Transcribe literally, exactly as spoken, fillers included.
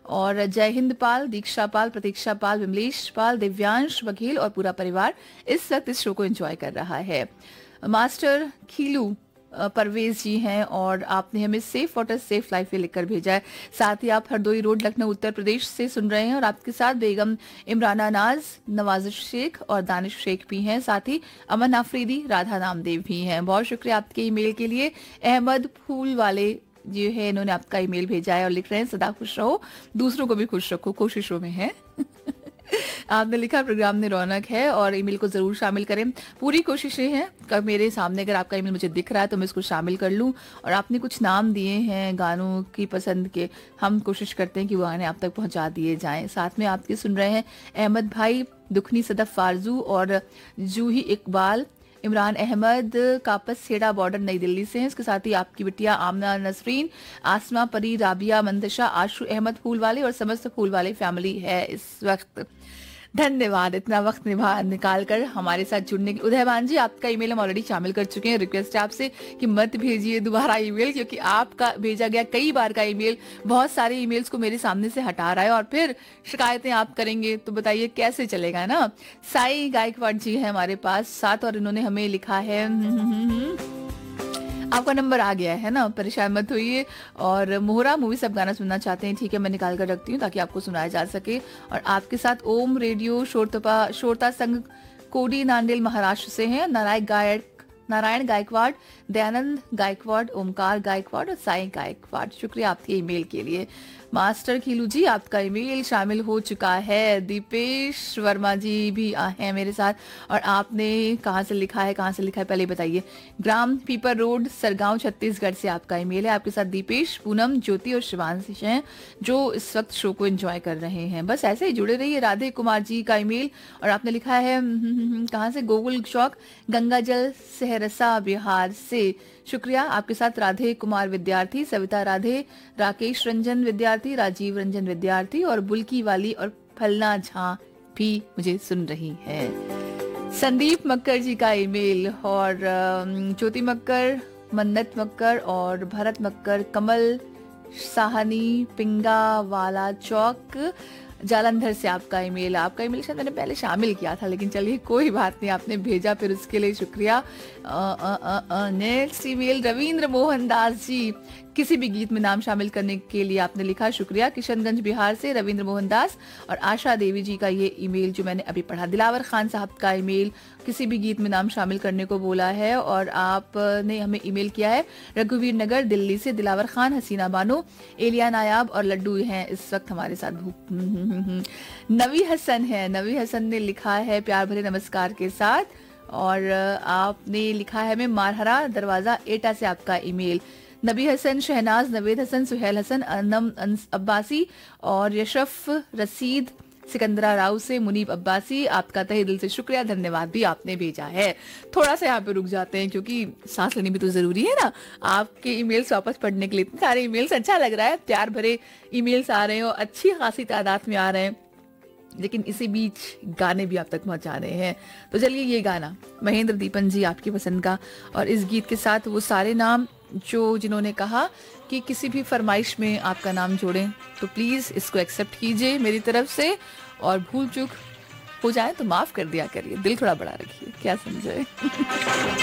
और जय हिंद पाल, दीक्षा पाल, प्रतीक्षा पाल, विमलेश पाल, दिव्यांश बघेल और पूरा परिवार इस वक्त इस शो को एंजॉय कर रहा है। मास्टर खीलू अ, परवेज जी हैं और आपने हमें सेफ वाटर सेफ लाइफ लिखकर भेजा है। साथ ही आप हरदोई रोड लखनऊ उत्तर प्रदेश से सुन रहे हैं और आपके साथ बेगम इमराना नाज, नवाजिश शेख और दानिश शेख भी हैं। साथ ही अमन आफरीदी, राधा नामदेव भी हैं। बहुत शुक्रिया आपके ईमेल के लिए। अहमद फूल वाले जो है इन्होंने आपका ईमेल भेजा है और लिख रहे हैं सदा खुश रहो, दूसरों को भी खुश रखो, कोशिशों में है। आपने लिखा प्रोग्राम में रौनक है और ईमेल को जरूर शामिल करें। पूरी कोशिशें हैं कब मेरे सामने अगर आपका ईमेल मुझे दिख रहा है तो मैं इसको शामिल कर लूं। और आपने कुछ नाम दिए हैं गानों की पसंद के, हम कोशिश करते हैं कि वो गाने आप तक पहुंचा दिए जाएं। साथ में आपके सुन रहे हैं अहमद भाई, दुखनी सदफ फारजू और जूही इकबाल, इमरान अहमद कापस खेड़ा बॉर्डर नई दिल्ली से हैं। इसके साथ ही आपकी बिटिया आमना नसरीन, आसमा परी, राबिया, मंतशा, आशु अहमद फूल वाले और समस्त फूल वाले फैमिली है इस वक्त। धन्यवाद इतना वक्त निभा निकाल कर हमारे साथ जुड़ने के। उदयभान जी, आपका ईमेल हम ऑलरेडी शामिल कर चुके हैं। रिक्वेस्ट है आपसे कि मत भेजिए दोबारा ईमेल, क्योंकि आपका भेजा गया कई बार का ईमेल बहुत सारे ईमेल्स को मेरे सामने से हटा रहा है और फिर शिकायतें आप करेंगे तो बताइए कैसे चलेगा ना। साई गायकवाड़ जी है हमारे पास साथ और इन्होंने हमें लिखा है आपका नंबर आ गया है ना, परेशान मत होइए। और मोहरा मूवी से आप गाना सुनना चाहते हैं, ठीक है मैं निकाल कर रखती हूँ ताकि आपको सुनाया जा सके। और आपके साथ ओम रेडियो शोरतपा शोरता संघ कोडी नांदेड़ महाराष्ट्र से हैं नारायण गायक नारायण गायकवाड़, दयानंद गायकवाड़, ओमकार गायकवाड़ और साई गायकवाड़। शुक्रिया आपके ईमेल के लिए। मास्टर खीलू जी, आपका ईमेल शामिल हो चुका है। दीपेश वर्मा जी भी हैं मेरे साथ और आपने कहाँ से लिखा है कहाँ से लिखा है पहले बताइए। ग्राम पीपर रोड, सरगांव, छत्तीसगढ़ से आपका ईमेल है। आपके साथ दीपेश, पूनम, ज्योति और शिवांश हैं जो इस वक्त शो को एंजॉय कर रहे हैं। बस ऐसे ही जुड़े रहिए। राधे कुमार जी का ईमेल और आपने लिखा है कहाँ से, गोकुल चौक, गंगाजल, सहरसा, बिहार से। शुक्रिया। आपके साथ राधे कुमार विद्यार्थी, सविता राधे, राकेश रंजन विद्यार्थी, राजीव रंजन विद्यार्थी और बुल्की वाली और फलना झा भी मुझे सुन रही है। संदीप मक्कर जी का ईमेल और ज्योति मक्कर, मन्नत मक्कर और भरत मक्कर, कमल साहनी, पिंगा वाला चौक, जालंधर से आपका ईमेल। आपका ईमेल शायद मैंने पहले शामिल किया था लेकिन चलिए कोई बात नहीं, आपने भेजा फिर उसके लिए शुक्रिया। नेक्स्ट ईमेल रविंद्र मोहन दास जी, किसी भी गीत में नाम शामिल करने के लिए आपने लिखा, शुक्रिया। किशनगंज बिहार से रविंद्र मोहन दास और आशा देवी जी का ये ईमेल जो मैंने अभी पढ़ा। दिलावर खान साहब का ईमेल, किसी भी गीत में नाम शामिल करने को बोला है और आपने हमें ईमेल किया है रघुवीर नगर दिल्ली से। दिलावर खान, हसीना बानो, एलिया नायाब और लड्डू हैं इस वक्त हमारे साथ। नवी हसन है, नवी हसन ने लिखा है प्यार भरे नमस्कार के साथ और आपने लिखा है मैं मारहरा दरवाजा एटा से आपका ईमेल। नबी हसन, शहनाज, नवेद हसन, सुहेल हसन, अनम अब्बासी और यशफ रसीद, सिकंदरा राव से मुनीब अब्बासी, आपका तहे दिल से शुक्रिया, धन्यवाद भी आपने भेजा है। थोड़ा सा यहाँ पे रुक जाते हैं क्योंकि सांस लेनी भी तो जरूरी है ना। आपके ईमेल्स वापस पढ़ने के लिए इतने सारे ईमेल्स, अच्छा लग रहा है, प्यार भरे ईमेल्स आ रहे हैं और अच्छी खासी तादाद में आ रहे हैं, लेकिन इसी बीच गाने भी आप तक पहुंचा रहे हैं। तो चलिए ये गाना महेंद्र दीपन जी आपकी पसंद का और इस गीत के साथ वो सारे नाम जो जिन्होंने कहा कि किसी भी फरमाइश में आपका नाम जोड़ें तो प्लीज इसको एक्सेप्ट कीजिए मेरी तरफ से और भूल चूक हो जाए तो माफ कर दिया करिए, दिल थोड़ा बड़ा रखिए, क्या समझे।